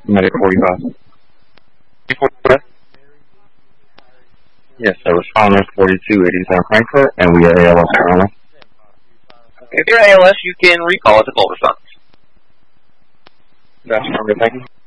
Medic 45. Yes, I was following 4287 Frankfurt, and we are ALS currently. If you're ALS, you can recall at the call response. That's perfect, thank you.